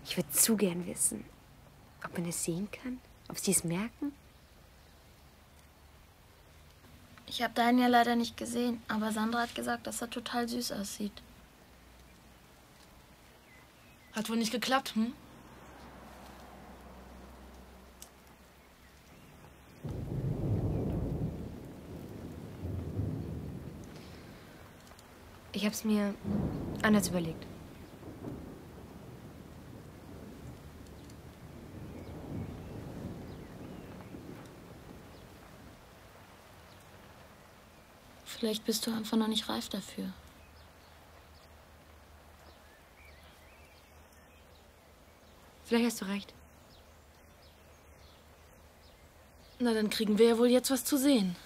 Ich würde zu gern wissen, ob man es sehen kann, ob sie es merken. Ich habe deinen ja leider nicht gesehen, aber Sandra hat gesagt, dass er total süß aussieht. Hat wohl nicht geklappt, hm? Ich habe es mir anders überlegt. Vielleicht bist du einfach noch nicht reif dafür. Vielleicht hast du recht. Na, dann kriegen wir ja wohl jetzt was zu sehen.